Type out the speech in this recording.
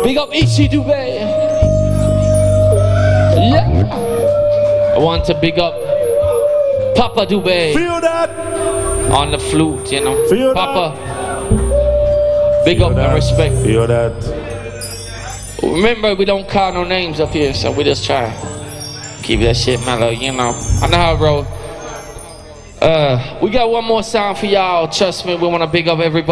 Big up Ishi Dubé. Yeah. I want to big up Papa Dubé. Feel that? On the flute, you know. Feel Papa. That? Big Feel up that? and respect. Feel that? Remember, we don't call no names up here, so we just try keep that shit mellow, you know. I know how it roll. We got one more sound for y'all. Trust me, we want to big up everybody.